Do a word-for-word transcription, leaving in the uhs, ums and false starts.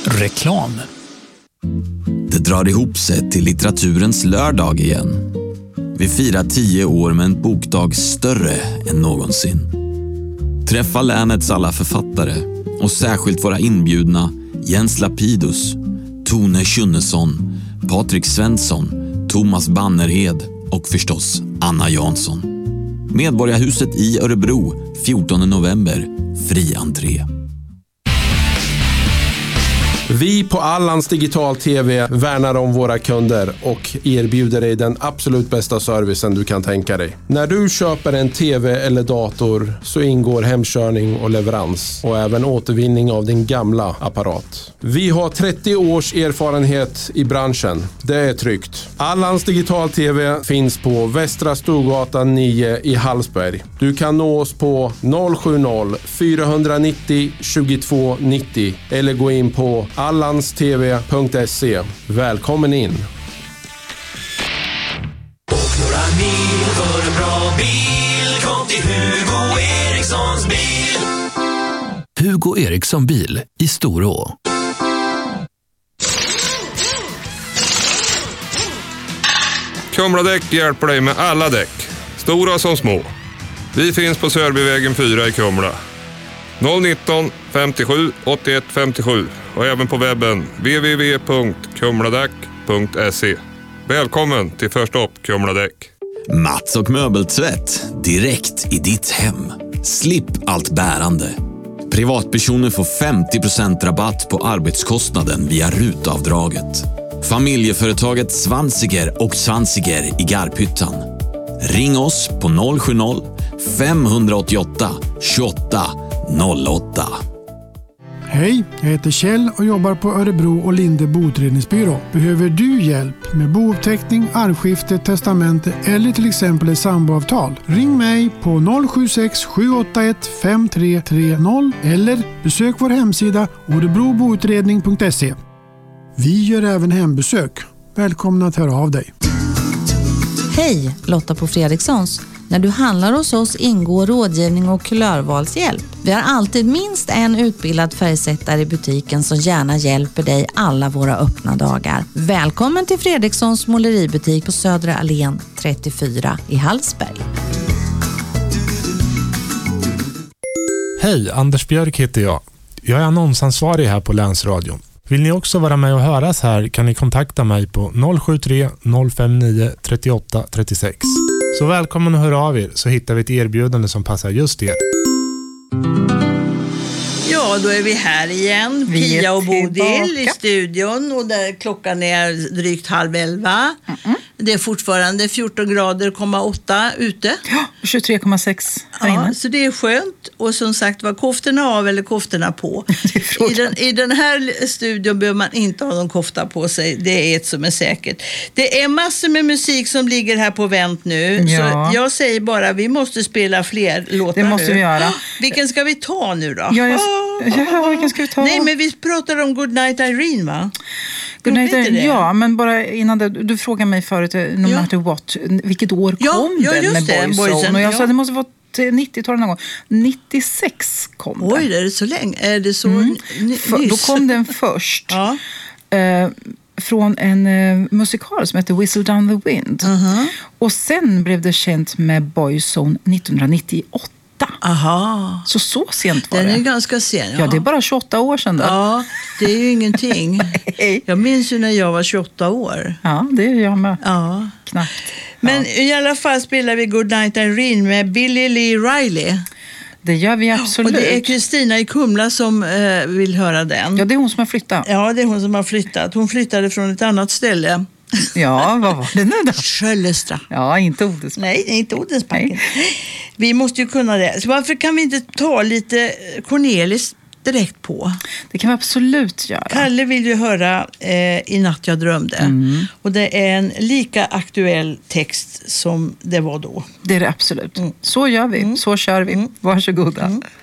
Reklam. Det drar ihop sig till litteraturens lördag igen. Vi firar tio år med en bokdag större än någonsin. Träffa länets alla författare och särskilt våra inbjudna Jens Lapidus, Tone Schunnesson, Patrik Svensson, Thomas Bannerhed och förstås Anna Jansson. Medborgarhuset i Örebro, fjortonde november, fri entré. Vi på Allans Digital T V värnar om våra kunder och erbjuder dig den absolut bästa servicen du kan tänka dig. När du köper en T V eller dator så ingår hemkörning och leverans och även återvinning av din gamla apparat. Vi har trettio års erfarenhet i branschen. Det är tryggt. Allans Digital T V finns på Västra Storgatan nio i Hallsberg. Du kan nå oss på noll sju noll fyra nio noll två två nio noll eller gå in på allanstv punkt se. Välkommen in! Och några mil för en bra bil. Kom till Hugo Erikssons bil. Hugo Eriksson bil i Storå. Kumladäck hjälper dig med alla däck, stora som små. Vi finns på Sörbyvägen fyra i Kumla. noll nitton femtiosju åttioett femtiosju och även på webben w w w punkt kumladäck punkt se. Välkommen till Förstopp Kumladäck. Mats och möbeltvätt direkt i ditt hem. Slipp allt bärande. Privatpersoner får femtio procent rabatt på arbetskostnaden via rutavdraget. Familjeföretaget Svansiger och Svansiger i Garphyttan. Ring oss på noll sju noll fem åtta åtta tjugoåtta noll åtta. Hej, jag heter Kjell och jobbar på Örebro och Linde boutredningsbyrå. Behöver du hjälp med bouppteckning, arvskifte, testamente eller till exempel ett samboavtal? Ring mig på noll sju sex sju åtta ett fem tre tre noll eller besök vår hemsida örebroboutredning punkt se. Vi gör även hembesök. Välkomna att höra av dig. Hej, Lotta på Fredrikssons. När du handlar hos oss ingår rådgivning och kulörvalshjälp. Vi har alltid minst en utbildad färgsättare i butiken som gärna hjälper dig alla våra öppna dagar. Välkommen till Fredrikssons måleributik på Södra Allén trettiofyra i Hallsberg. Hej, Anders Björk heter jag. Jag är annonsansvarig här på Länsradion. Vill ni också vara med och höras här kan ni kontakta mig på noll sju tre noll fem nio tre åtta tre sex. Så välkommen att höra av er så hittar vi ett erbjudande som passar just er. Ja, då är vi här igen. Vi Pia och Bodil tillbaka i studion och där klockan är drygt halv elva. Mm-mm. Det är fortfarande fjorton grader komma åtta ute. Ja, tjugotre komma sex här ja, inne. så det är skönt. Och som sagt, var koftorna av eller koftorna på? I den, I den här studion behöver man inte ha någon kofta på sig. Det är ett som är säkert. Det är massor med musik som ligger här på vänt nu. Ja. Så jag säger bara, vi måste spela fler låtar. Det måste nu. vi göra. Vilken ska vi ta nu då? Ja, jag, ja, vilken ska vi ta? Nej, men vi pratar om Goodnight Irene, va? Goodnight Irene, ja, men bara innan det, du frågade mig förut, no ja. matter what, vilket år ja, kom ja, den med det, Boyzone? Och jag ja. sa att det måste vara nittiotalet någon gång. nittiosex kom den. Oj, det är så länge. Är det så mm. n- För, då kom den först. ja. eh, från en eh, musikal som heter Whistle Down the Wind. Uh-huh. Och sen blev det känt med Boyzone nittonhundranittioåtta. Aha. Så så sent var den det. Den är ganska sen. Ja. ja, det är bara tjugoåtta år sedan då. Ja, det är ju ingenting. Jag minns ju när jag var tjugoåtta år. Ja, det är jag med. Ja. Knappt. Men ja. i alla fall spelar vi Goodnight Irene med Billie Lee Riley. Det gör vi absolut. Och det är Kristina i Kumla som eh, vill höra den. Ja, det är hon som har flyttat. Ja, det är hon som har flyttat. Hon flyttade från ett annat ställe. Ja, vad var det nu då? Skölestra. Ja, inte Odensbacken. Nej, inte Odensbacken. Vi måste ju kunna det. Så varför kan vi inte ta lite Cornelis direkt på? Det kan vi absolut göra. Kalle vill ju höra eh, I natt jag drömde. Mm. Och det är en lika aktuell text som det var då. Det är det absolut. Mm. Så gör vi. Mm. Så kör vi. Mm. Varsågoda. Mm.